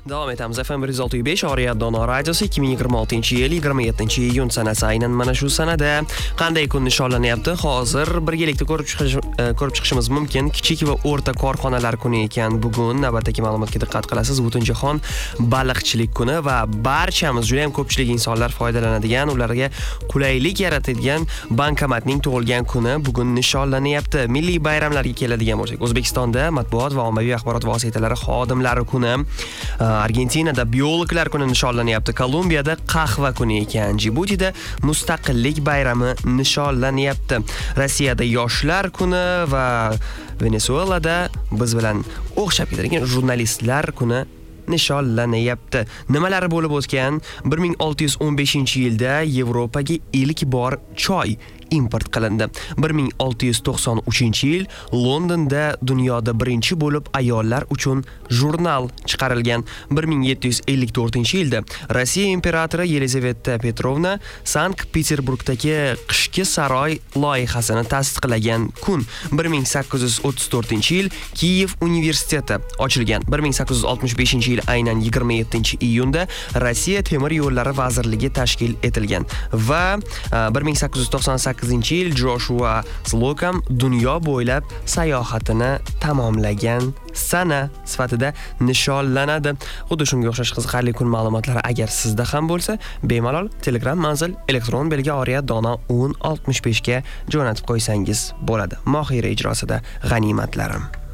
Davom etamiz. FM 106.5 Oriyat Dono radiosi 2026-yil 27-iyun sanasi. Aynan mana shu sanada qanday kun nishonlanyapti? Hozir birgalikda ko'rib chiqishimiz mumkin. Kichik va o'rta korxonalar kuni ekan bugun. Navbatdagi ma'lumotga diqqat qilasiz. Butunjahon baliqchilik kuni va barchamiz, juda ham ko'pchilik insonlar foydalanadigan, ularga qulaylik yaratadigan bankomatning tug'ilgan kuni bugun nishonlanyapti. Milliy bayramlarga keladigan bo'lsak, O'zbekistonda matbuot va ommaviy axborot vositalari xodimlari kuni, Argentinada biologlar kuni nishonlanyapti, Kolumbiyada qahva kuni ekan, Jibutida mustaqillik bayrami nishonlanyapti, Rossiyada yoshlar kuni va Venezuelada biz bilan o'xshab ketadigan jurnalistlar kuni nishonlanyapti. Nimalari bo'lib o'tgan? 1615-yilda Yevropaga ilk bor choy import qilindi. 1693-yil Londonda dunyoda birinchi bo'lib ayollar uchun jurnal chiqarilgan. 1754-yilda Rossiya imperatori Yelizaveta Petrovna Sankt-Peterburgdagi qishki saroy loyihasini tasdiqlagan kun. 1834-yil Kiyev universiteti ochilgan. 1865-yil aynan 27-iyunda Rossiya temir yo'llari vazirligi tashkil etilgan va 1898-yil Joshua Slocum dunyo bo'ylab sayohatini tamomlagan sana sifatida nishonlanadi. Xuddi shunga o'xshash qiziqarli kun ma'lumotlari agar sizda ham bo'lsa, bemalol Telegram manzil elektron belgi Oriyat Dono 1065 ga jo'natib qo'ysangiz bo'ladi. Mohira ijrosida g'animatlarim.